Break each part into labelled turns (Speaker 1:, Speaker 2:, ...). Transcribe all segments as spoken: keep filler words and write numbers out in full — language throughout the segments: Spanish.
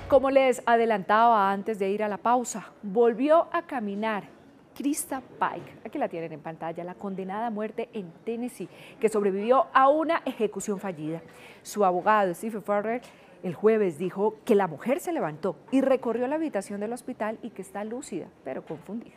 Speaker 1: Como les adelantaba antes de ir a la pausa, volvió a caminar Krista Pike. Aquí la tienen en pantalla, la condenada a muerte en Tennessee, que sobrevivió a una ejecución fallida. Su abogado, Stephen Farrer, el jueves dijo que la mujer se levantó y recorrió la habitación del hospital y que está lúcida, pero confundida.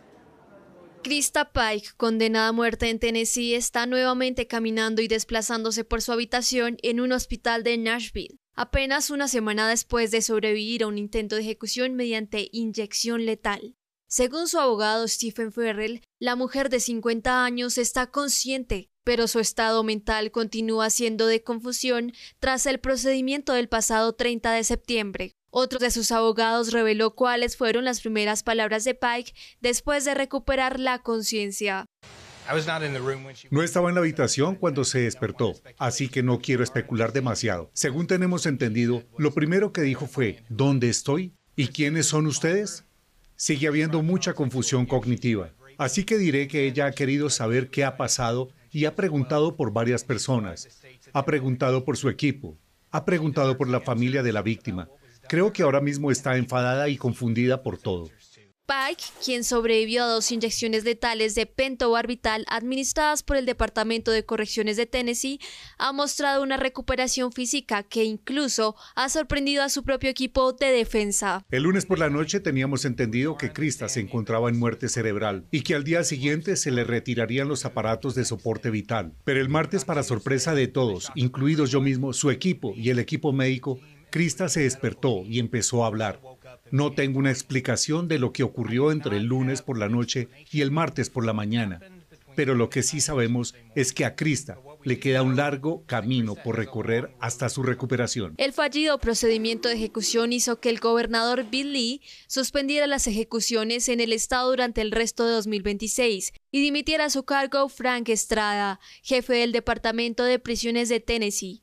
Speaker 2: Krista Pike, condenada a muerte en Tennessee, está nuevamente caminando y desplazándose por su habitación en un hospital de Nashville, apenas una semana después de sobrevivir a un intento de ejecución mediante inyección letal. Según su abogado Stephen Farrell, la mujer de cincuenta años está consciente, pero su estado mental continúa siendo de confusión tras el procedimiento del pasado treinta de septiembre. Otro de sus abogados reveló cuáles fueron las primeras palabras de Pike después de recuperar la conciencia.
Speaker 3: No estaba en la habitación cuando se despertó, así que no quiero especular demasiado. Según tenemos entendido, lo primero que dijo fue, ¿dónde estoy? ¿Y quiénes son ustedes? Sigue habiendo mucha confusión cognitiva, así que diré que ella ha querido saber qué ha pasado y ha preguntado por varias personas. Ha preguntado por su equipo, ha preguntado por la familia de la víctima. Creo que ahora mismo está enfadada y confundida por todo.
Speaker 2: Pike, quien sobrevivió a dos inyecciones letales de pentobarbital administradas por el Departamento de Correcciones de Tennessee, ha mostrado una recuperación física que incluso ha sorprendido a su propio equipo de defensa.
Speaker 3: El lunes por la noche teníamos entendido que Krista se encontraba en muerte cerebral y que al día siguiente se le retirarían los aparatos de soporte vital. Pero el martes, para sorpresa de todos, incluidos yo mismo, su equipo y el equipo médico, Krista se despertó y empezó a hablar. No tengo una explicación de lo que ocurrió entre el lunes por la noche y el martes por la mañana, pero lo que sí sabemos es que a Krista le queda un largo camino por recorrer hasta su recuperación.
Speaker 2: El fallido procedimiento de ejecución hizo que el gobernador Bill Lee suspendiera las ejecuciones en el estado durante el resto de dos mil veintiséis y dimitiera a su cargo Frank Estrada, jefe del Departamento de Prisiones de Tennessee.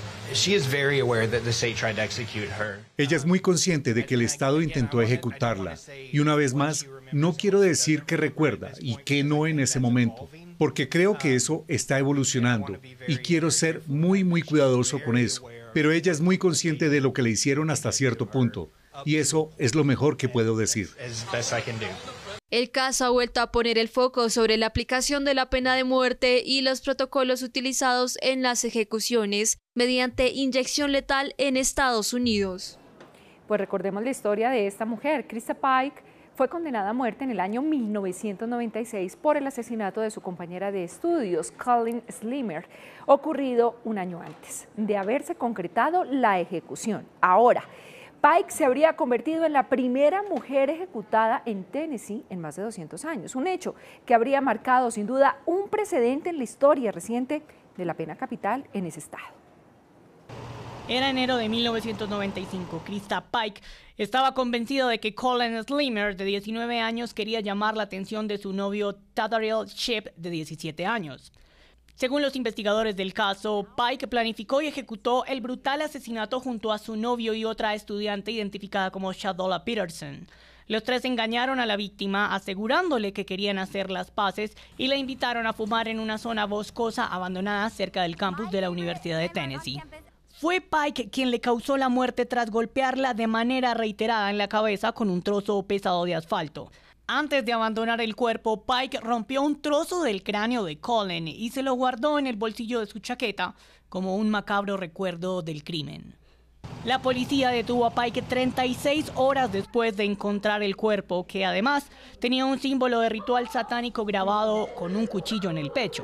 Speaker 3: Ella es muy consciente de que el Estado intentó ejecutarla. Y una vez más, no quiero decir que recuerda y que no en ese momento, porque creo que eso está evolucionando y quiero ser muy, muy cuidadoso con eso. Pero ella es muy consciente de lo que le hicieron hasta cierto punto. Y eso es lo mejor que puedo decir.
Speaker 2: El caso ha vuelto a poner el foco sobre la aplicación de la pena de muerte y los protocolos utilizados en las ejecuciones mediante inyección letal en Estados Unidos.
Speaker 1: Pues recordemos la historia de esta mujer. Krista Pike fue condenada a muerte en el año mil novecientos noventa y seis por el asesinato de su compañera de estudios, Colleen Slimer, ocurrido un año antes de haberse concretado la ejecución. Ahora, Pike se habría convertido en la primera mujer ejecutada en Tennessee en más de doscientos años, un hecho que habría marcado sin duda un precedente en la historia reciente de la pena capital en ese estado.
Speaker 4: Era enero de mil novecientos noventa y cinco. Krista Pike estaba convencida de que Colleen Slimer, de diecinueve años, quería llamar la atención de su novio Tadarriel Shipp, de diecisiete años. Según los investigadores del caso, Pike planificó y ejecutó el brutal asesinato junto a su novio y otra estudiante identificada como Shadola Peterson. Los tres engañaron a la víctima asegurándole que querían hacer las paces y la invitaron a fumar en una zona boscosa abandonada cerca del campus de la Universidad de Tennessee. Fue Pike quien le causó la muerte tras golpearla de manera reiterada en la cabeza con un trozo pesado de asfalto. Antes de abandonar el cuerpo, Pike rompió un trozo del cráneo de Colleen y se lo guardó en el bolsillo de su chaqueta como un macabro recuerdo del crimen. La policía detuvo a Pike treinta y seis horas después de encontrar el cuerpo, que además tenía un símbolo de ritual satánico grabado con un cuchillo en el pecho.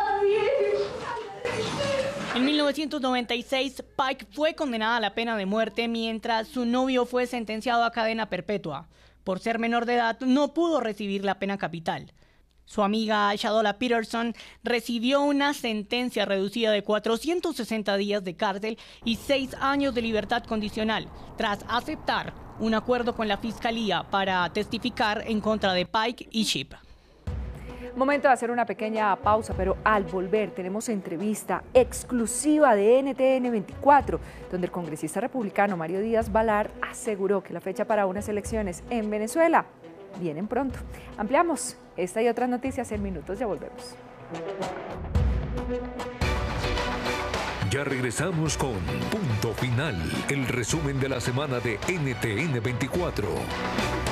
Speaker 4: En mil novecientos noventa y seis, Pike fue condenada a la pena de muerte mientras su novio fue sentenciado a cadena perpetua. Por ser menor de edad, no pudo recibir la pena capital. Su amiga Shadola Peterson recibió una sentencia reducida de cuatrocientos sesenta días de cárcel y seis años de libertad condicional, tras aceptar un acuerdo con la fiscalía para testificar en contra de Pike y Shipp.
Speaker 1: Momento de hacer una pequeña pausa, pero al volver tenemos entrevista exclusiva de N T N veinticuatro, donde el congresista republicano Mario Díaz Balart aseguró que la fecha para unas elecciones en Venezuela vienen pronto. Ampliamos esta y otras noticias en minutos, ya volvemos.
Speaker 5: Ya regresamos con Punto Final, el resumen de la semana de N T N veinticuatro.